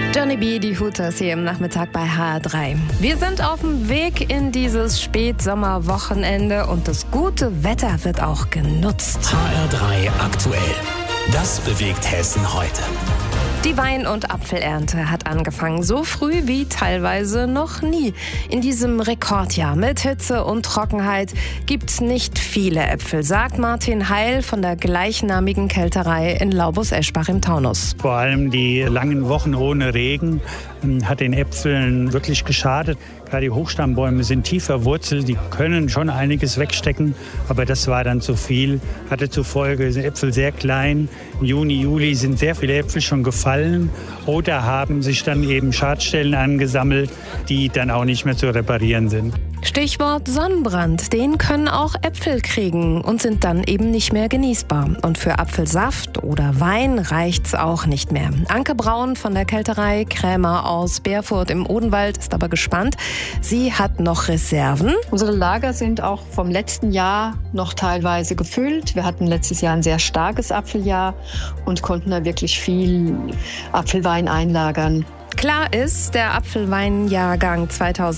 Johnny B., die Hooters hier im Nachmittag bei HR3. Wir sind auf dem Weg in dieses Spätsommerwochenende und das gute Wetter wird auch genutzt. HR3 aktuell. Das bewegt Hessen heute. Die Wein- und Apfelernte hat angefangen, so früh wie teilweise noch nie. In diesem Rekordjahr mit Hitze und Trockenheit gibt's nicht viele Äpfel, sagt Martin Heil von der gleichnamigen Kälterei in Laubus-Eschbach im Taunus. Vor allem die langen Wochen ohne Regen hat den Äpfeln wirklich geschadet. Gerade die Hochstammbäume sind tief verwurzelt, die können schon einiges wegstecken, aber das war dann zu viel. Hatte zur Folge, sind Äpfel sehr klein. Im Juni, Juli sind sehr viele Äpfel schon gefallen oder haben sich dann eben Schadstellen angesammelt, die dann auch nicht mehr zu reparieren sind. Stichwort Sonnenbrand, den können auch Äpfel kriegen und sind dann eben nicht mehr genießbar. Und für Apfelsaft oder Wein reicht's auch nicht mehr. Anke Braun von der Kälterei Krämer aus Berfurt im Odenwald ist aber gespannt. Sie hat noch Reserven. Unsere Lager sind auch vom letzten Jahr noch teilweise gefüllt. Wir hatten letztes Jahr ein sehr starkes Apfeljahr und konnten da wirklich viel Apfelwein einlagern. Klar ist, der Apfelweinjahrgang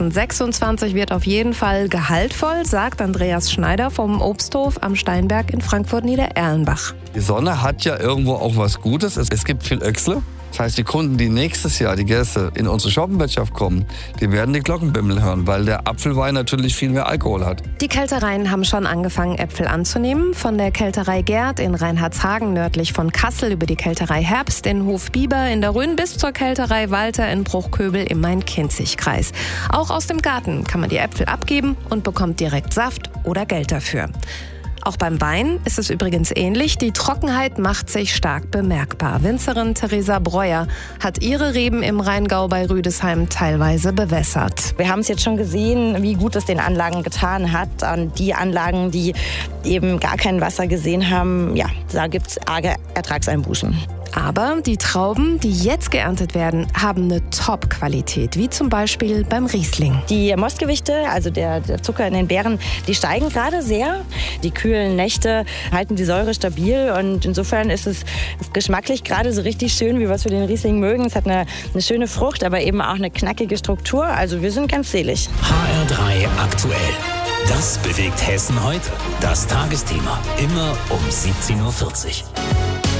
2026 wird auf jeden Fall gehaltvoll, sagt Andreas Schneider vom Obsthof am Steinberg in Frankfurt-Niedererlenbach. Die Sonne hat ja irgendwo auch was Gutes. Es gibt viel Öchsle. Das heißt, die Kunden, die nächstes Jahr, die Gäste, in unsere Shoppenwirtschaft kommen, die werden die Glockenbimmel hören, weil der Apfelwein natürlich viel mehr Alkohol hat. Die Kältereien haben schon angefangen, Äpfel anzunehmen. Von der Kälterei Gerd in Reinhardshagen nördlich von Kassel über die Kälterei Herbst in Hofbieber in der Rhön bis zur Kälterei Walter in Bruchköbel im Main-Kinzig-Kreis. Auch aus dem Garten kann man die Äpfel abgeben und bekommt direkt Saft oder Geld dafür. Auch beim Wein ist es übrigens ähnlich. Die Trockenheit macht sich stark bemerkbar. Winzerin Theresa Breuer hat ihre Reben im Rheingau bei Rüdesheim teilweise bewässert. Wir haben es jetzt schon gesehen, wie gut es den Anlagen getan hat. Und die Anlagen, die eben gar kein Wasser gesehen haben, ja, da gibt es arge Ertragseinbußen. Aber die Trauben, die jetzt geerntet werden, haben eine Top-Qualität, wie zum Beispiel beim Riesling. Die Mostgewichte, also der Zucker in den Beeren, die steigen gerade sehr. Die kühlen Nächte halten die Säure stabil und insofern ist es geschmacklich gerade so richtig schön, wie wir es für den Riesling mögen. Es hat eine schöne Frucht, aber eben auch eine knackige Struktur. Also wir sind ganz selig. HR3 aktuell. Das bewegt Hessen heute. Das Tagesthema. Immer um 17:40 Uhr.